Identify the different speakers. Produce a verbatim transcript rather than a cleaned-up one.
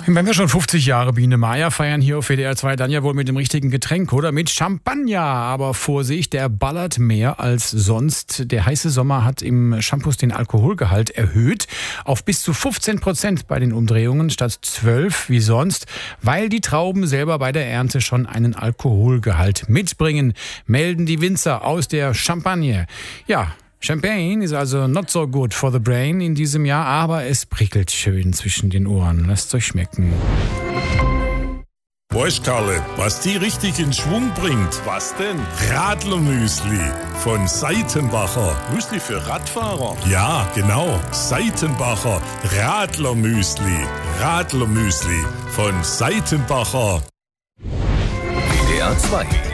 Speaker 1: Wenn wir schon fünfzig Jahre Biene Maya feiern hier auf W D R zwei, dann ja wohl mit dem richtigen Getränk, oder? Mit Champagner. Aber Vorsicht, der ballert mehr als sonst. Der heiße Sommer hat im Shampoos den Alkoholgehalt erhöht auf bis zu fünfzehn Prozent bei den Umdrehungen statt zwölf wie sonst, weil die Trauben selber bei der Ernte schon einen Alkoholgehalt mitbringen, melden die Winzer aus der Champagne. Ja, Champagne ist also not so good for the brain in diesem Jahr, aber es prickelt schön zwischen den Ohren. Lasst euch schmecken.
Speaker 2: Weißt Karle, was die richtig in Schwung bringt?
Speaker 3: Was denn?
Speaker 2: Radlermüsli von Seitenbacher.
Speaker 3: Müsli für Radfahrer?
Speaker 2: Ja, genau. Seitenbacher Radlermüsli. Radlermüsli von Seitenbacher.
Speaker 4: W D R zwei